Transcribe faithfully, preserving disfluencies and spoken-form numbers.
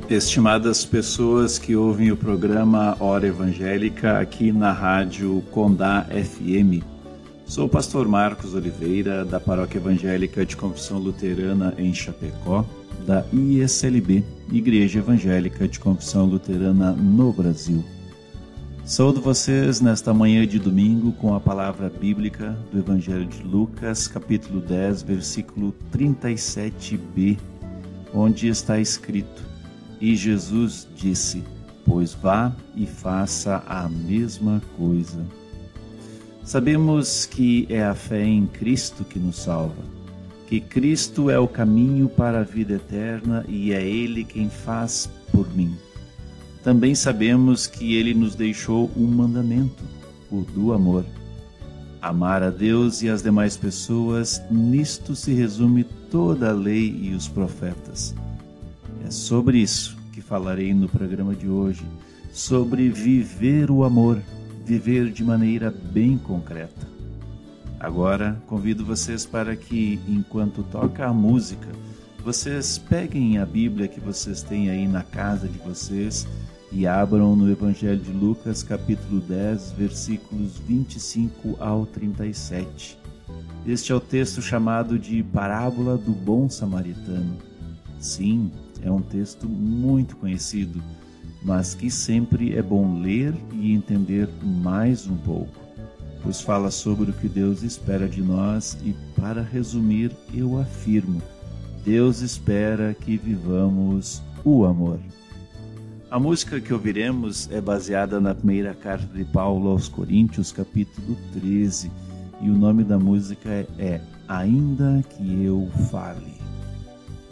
Estimadas pessoas que ouvem o programa Hora Evangélica aqui na rádio Condá F M, sou o pastor Marcos Oliveira, da Paróquia Evangélica de Confissão Luterana em Chapecó, da I S L B, Igreja Evangélica de Confissão Luterana no Brasil. Saúdo vocês nesta manhã de domingo com a palavra bíblica do Evangelho de Lucas, capítulo dez, versículo trinta e sete b, onde está escrito: E Jesus disse: Pois vá e faça a mesma coisa. Sabemos que é a fé em Cristo que nos salva, que Cristo é o caminho para a vida eterna e é Ele quem faz por mim. Também sabemos que Ele nos deixou um mandamento, o do amor. Amar a Deus e as demais pessoas, nisto se resume toda a lei e os profetas. É sobre isso que falarei no programa de hoje, sobre viver o amor, viver de maneira bem concreta. Agora, convido vocês para que, enquanto toca a música, vocês peguem a Bíblia que vocês têm aí na casa de vocês e abram no Evangelho de Lucas, capítulo dez, versículos vinte e cinco ao trinta e sete. Este é o texto chamado de Parábola do Bom Samaritano. Sim, é um texto muito conhecido, mas que sempre é bom ler e entender mais um pouco, pois fala sobre o que Deus espera de nós e, para resumir, eu afirmo: Deus espera que vivamos o amor. A música que ouviremos é baseada na primeira carta de Paulo aos Coríntios, capítulo treze, e o nome da música é Ainda que eu fale.